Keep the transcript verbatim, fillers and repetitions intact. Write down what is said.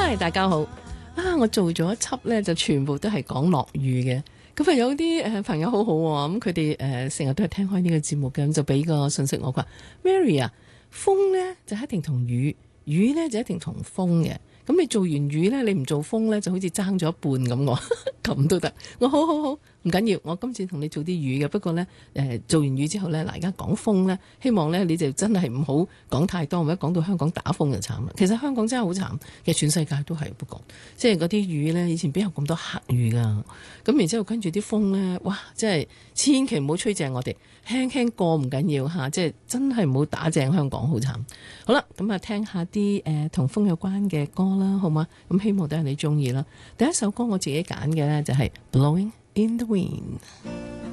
嗨，大家好啊！我做咗一輯呢，就全部都係講落雨嘅。咁啊，有啲誒朋友好好喎，咁佢哋誒成日都係聽開呢個節目嘅，咁就俾個信息我，佢話 Mary 啊，風呢就一定同雨，雨呢就一定同風嘅。咁你做完雨呢，你唔做風呢，就好似爭咗一半咁喎，咁都得。我好好好，唔緊要，我今次同你做啲雨嘅。不過呢，誒、呃、做完雨之後呢，嗱而家講風呢，希望呢你就真係唔好講太多，或者講到香港打風就慘啦。其實香港真係好慘，其實全世界都係，不過即係嗰啲雨呢，以前邊有咁多黑雨㗎？咁然之後跟住啲風呢，哇！即係千祈唔好吹正我哋，輕輕過唔緊要嚇，即係真係唔好打正香港，好慘。好啦，咁啊聽下啲誒同風有關嘅歌啦，好嗎？咁希望都係你中意啦。第一首歌我自己揀嘅呢，就係 Blowing in the Wind。